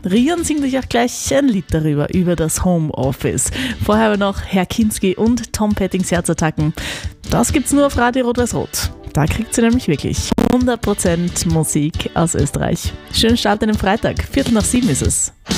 Rian singt euch auch gleich ein Lied darüber, über das Homeoffice. Vorher aber noch Herr Kinski und Tom Pettings Herzattacken. Das gibt's nur auf Radio Rot-Weiß-Rot. Da kriegt sie nämlich wirklich 100% Musik aus Österreich. Schönen Start in den Freitag. 6:45 ist es.